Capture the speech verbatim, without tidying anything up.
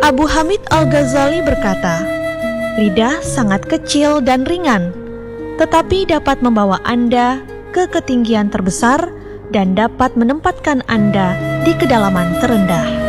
Abu Hamid Al-Ghazali berkata, lidah sangat kecil dan ringan, tetapi dapat membawa Anda ke ketinggian terbesar dan dapat menempatkan Anda di kedalaman terendah.